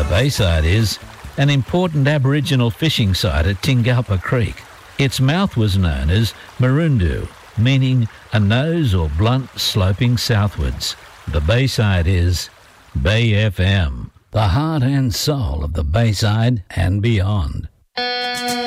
Bayside is an important Aboriginal fishing site at Tingalpa Creek. Its mouth was known as Marundu, meaning a nose or blunt sloping southwards. The Bayside is Bay FM, the heart and soul of the Bayside and beyond.